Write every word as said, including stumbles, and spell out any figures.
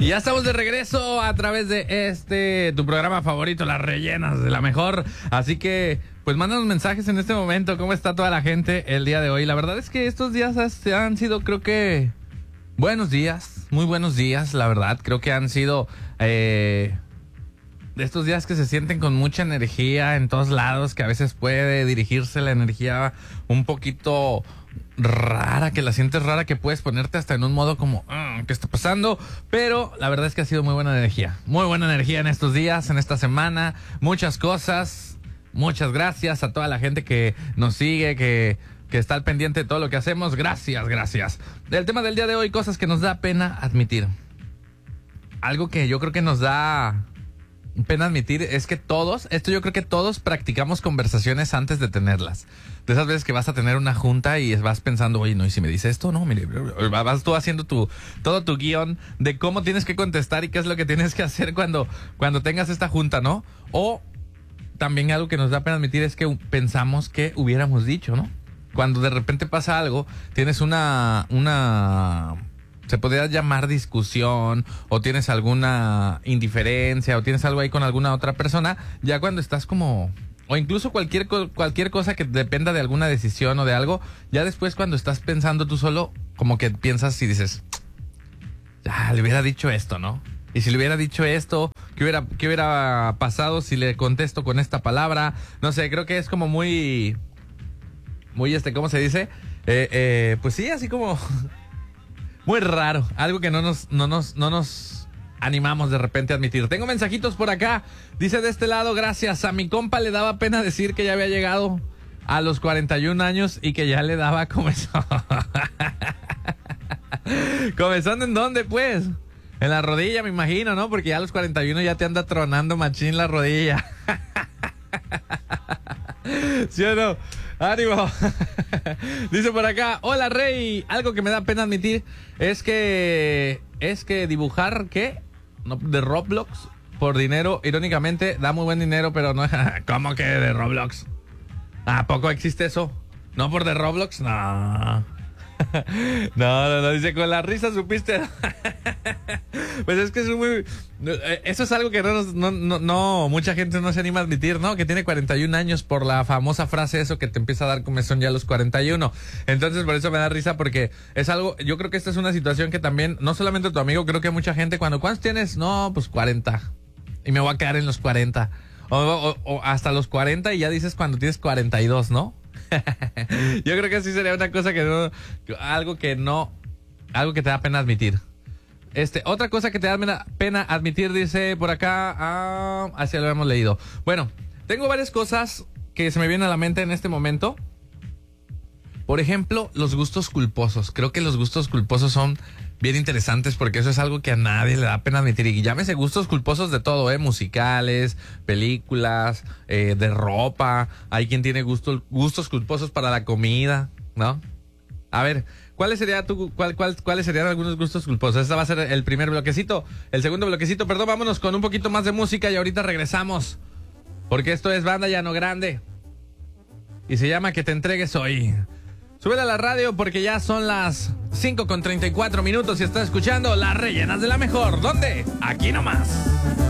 Y ya estamos de regreso a través de este, tu programa favorito, Las Rellenas de la Mejor. Así que, pues mándanos mensajes en este momento. ¿Cómo está toda la gente el día de hoy? La verdad es que estos días han sido, creo que, buenos días. Muy buenos días, la verdad. Creo que han sido eh, de estos días que se sienten con mucha energía en todos lados, que a veces puede dirigirse la energía un poquito rara, que la sientes rara, que puedes ponerte hasta en un modo como mm, ¿qué está pasando? Pero la verdad es que ha sido muy buena energía, muy buena energía en estos días, en esta semana, muchas cosas. Muchas gracias a toda la gente que nos sigue, que, que está al pendiente de todo lo que hacemos. Gracias, gracias. El tema del día de hoy, cosas que nos da pena admitir. Algo que yo creo que nos da pena admitir es que todos, esto yo creo que todos practicamos conversaciones antes de tenerlas. De esas veces que vas a tener una junta y vas pensando, oye, no, ¿y si me dice esto? No, mire, vas tú haciendo tu, todo tu guión de cómo tienes que contestar y qué es lo que tienes que hacer cuando, cuando tengas esta junta, ¿no? O también algo que nos da pena admitir es que pensamos que hubiéramos dicho, ¿no? Cuando de repente pasa algo, tienes una, una, se podría llamar discusión, o tienes alguna indiferencia, o tienes algo ahí con alguna otra persona, ya cuando estás como, o incluso cualquier, cualquier cosa que dependa de alguna decisión o de algo, ya después cuando estás pensando tú solo, como que piensas y dices, ya, le hubiera dicho esto, ¿no? Y si le hubiera dicho esto, ¿qué hubiera, qué hubiera pasado si le contesto con esta palabra? No sé, creo que es como muy, muy este, ¿cómo se dice? Eh, eh, pues sí, así como muy raro, algo que no nos, no nos, no nos animamos de repente a admitir. Tengo mensajitos por acá, dice de este lado, gracias, a mi compa le daba pena decir que ya había llegado a los cuarenta y un años y que ya le daba comezón. ¿Comezón en dónde, pues? En la rodilla, me imagino, ¿no? Porque ya a los cuarenta y uno ya te anda tronando machín la rodilla. ¿Sí o no? ¡Ánimo! Dice por acá, hola Rey, algo que me da pena admitir es que es que dibujar, ¿qué? No, de Roblox por dinero, irónicamente, da muy buen dinero, pero no. ¿Cómo que de Roblox? ¿A poco existe eso? ¿No por de Roblox? No. No, no, no, dice, con la risa supiste. Pues es que es muy... Eso es algo que no, no, no, no mucha gente no se anima a admitir, ¿no? Que tiene cuarenta y un años por la famosa frase eso que te empieza a dar comezón ya a los cuarenta y uno. Entonces por eso me da risa, porque es algo... Yo creo que esta es una situación que también, no solamente tu amigo, creo que mucha gente cuando... ¿Cuántos tienes? No, pues cuarenta. Y me voy a quedar en los cuarenta. O, o, o hasta los cuarenta y ya dices cuando tienes cuarenta y dos, ¿no? Yo creo que sí sería una cosa que no, algo que no, algo que te da pena admitir. Este, otra cosa que te da pena admitir, dice por acá, ah, así lo hemos leído. Bueno, tengo varias cosas que se me vienen a la mente en este momento. Por ejemplo, los gustos culposos. Creo que los gustos culposos son bien interesantes porque eso es algo que a nadie le da pena admitir. Y llámese gustos culposos de todo, ¿eh? Musicales, películas, eh, de ropa. Hay quien tiene gustos, gustos culposos para la comida, ¿no? A ver, ¿cuáles sería tu, cuál, cuál, ¿cuáles serían algunos gustos culposos? Este va a ser el primer bloquecito. El segundo bloquecito, perdón, vámonos con un poquito más de música y ahorita regresamos. Porque esto es Banda Llano Grande. Y se llama Que te entregues hoy. Súbele a la radio porque ya son las cinco con treinta y cuatro minutos y estás escuchando Las Rellenas de la Mejor. ¿Dónde? Aquí nomás.